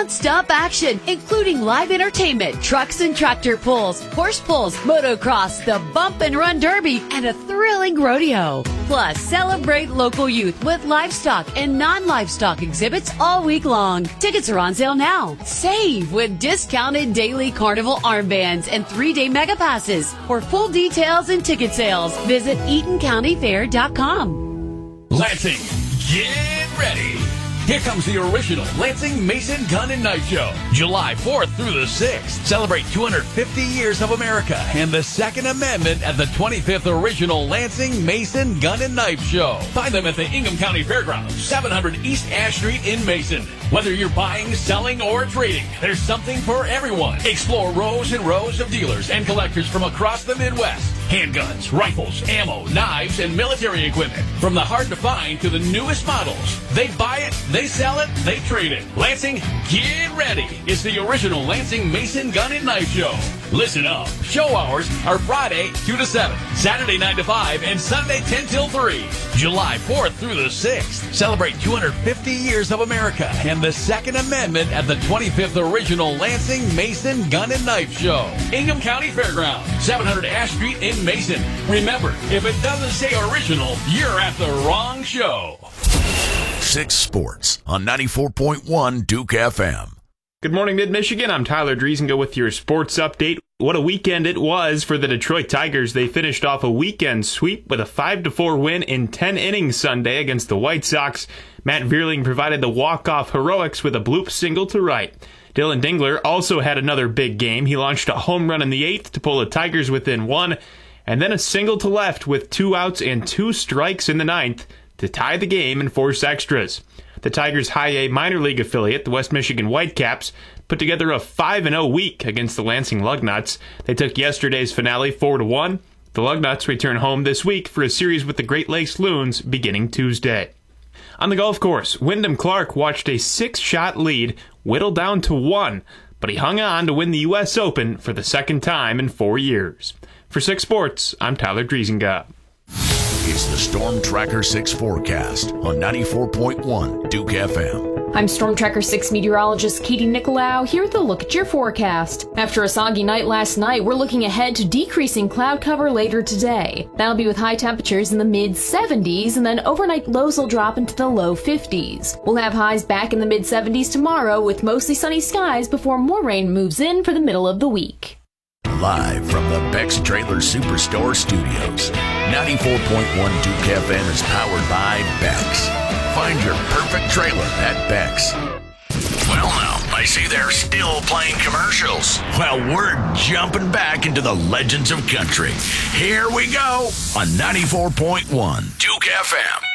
non-stop action, including live entertainment, trucks and tractor pulls, horse pulls, motocross, the Bump and Run Derby, and a thrilling rodeo. Plus, celebrate local youth with livestock and non-livestock exhibits all week long. Tickets are on sale now. Save with discounted daily carnival armbands and 3-day mega passes. For full details and ticket sales, visit EatonCountyFair.com. Lansing, get ready. Here comes the original Lansing Mason Gun and Knife Show. July 4th through the 6th. Celebrate 250 years of America and the Second Amendment at the 25th original Lansing Mason Gun and Knife Show. Find them at the Ingham County Fairgrounds, 700 East Ash Street in Mason. Whether you're buying, selling, or trading, there's something for everyone. Explore rows and rows of dealers and collectors from across the Midwest. Handguns, rifles, ammo, knives, and military equipment. From the hard to find to the newest models. They buy it, they sell it, they trade it. Lansing, get ready. It's the original Lansing Mason Gun and Knife Show. Listen up. Show hours are Friday 2 to 7, Saturday 9 to 5, and Sunday 10 till 3. July 4th through the 6th. Celebrate 250 years of America and the Second Amendment at the 25th original Lansing Mason Gun and Knife Show. Ingham County Fairgrounds, 700 Ash Street in Mason. Remember, if it doesn't say original, you're at the wrong show. 6 Sports on 94.1 Duke FM. Good morning, Mid-Michigan. I'm Tyler Driesengo with your sports update. What a weekend it was for the Detroit Tigers. They finished off a weekend sweep with a 5-4 win in 10 innings Sunday against the White Sox. Matt Vierling provided the walk-off heroics with a bloop single to right. Dylan Dingler also had another big game. He launched a home run in the 8th to pull the Tigers within 1, and then a single to left with 2 outs and 2 strikes in the 9th to tie the game and force extras. The Tigers' High A minor league affiliate, the West Michigan Whitecaps, put together a 5-0 week against the Lansing Lugnuts. They took yesterday's finale 4-1. The Lugnuts return home this week for a series with the Great Lakes Loons beginning Tuesday. On the golf course, Wyndham Clark watched a 6-shot lead whittle down to 1, but he hung on to win the U.S. Open for the second time in 4 years. For 6 Sports, I'm Tyler Driesenga. It's the Storm Tracker 6 forecast on 94.1 Duke FM. I'm Storm Tracker 6 meteorologist Katie Nicolau here with a look at your forecast. After a soggy night last night, we're looking ahead to decreasing cloud cover later today. That'll be with high temperatures in the mid-70s, and then overnight lows will drop into the low 50s. We'll have highs back in the mid-70s tomorrow with mostly sunny skies before more rain moves in for the middle of the week. Live from the Beck's Trailer Superstore Studios, 94.1 Duke FM is powered by Beck's. Find your perfect trailer at Beck's. Well, now, I see they're still playing commercials. Well, we're jumping back into the legends of country. Here we go on 94.1 Duke FM.